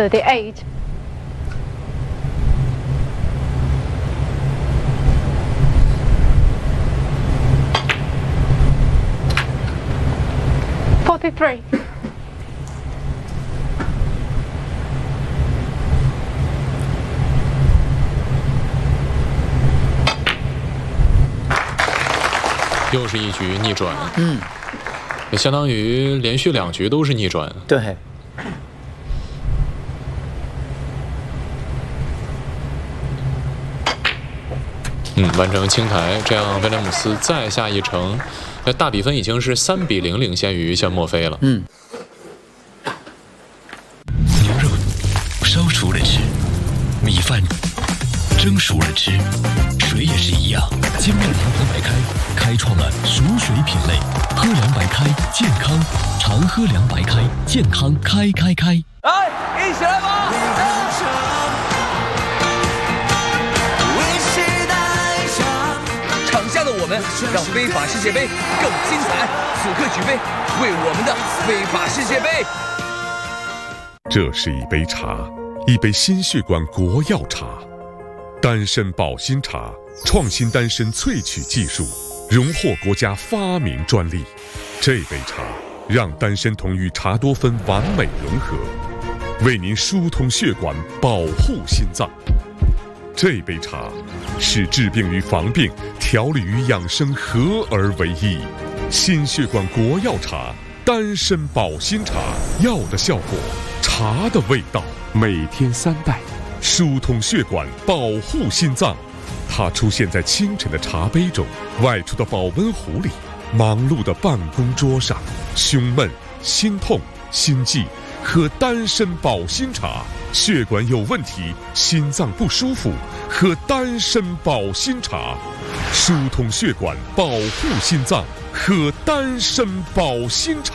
38. 43. 又是一局逆转，也相当于连续2局都是逆转。 对。 完成清台，这样威廉姆斯再下一城，大比分已经是3比0领先于像墨菲了。 牛肉烧熟了吃，米饭蒸熟了吃，水也是一样。精酿长河白开开创了熟水品类，喝凉白开健康，常喝凉白开健康开。 来，一起来吧！场下的我们让非法世界杯更精彩，此刻举杯，为我们的非法世界杯。 这是一杯茶，一杯心血管国药茶，丹参保心茶，创新丹参萃取技术，荣获国家发明专利。这杯茶让丹参酮与茶多酚完美融合，为您疏通血管，保护心脏。这杯茶是治病与防病、调理与养生合而为一。心血管国药茶，丹参保心茶，药的效果，茶的味道，每天3袋，疏通血管，保护心脏。它出现在清晨的茶杯中，外出的保温壶里，忙碌的办公桌上。胸闷、心痛、心悸，喝丹参保心茶。血管有问题，心脏不舒服，喝丹参保心茶。疏通血管，保护心脏，喝丹参保心茶。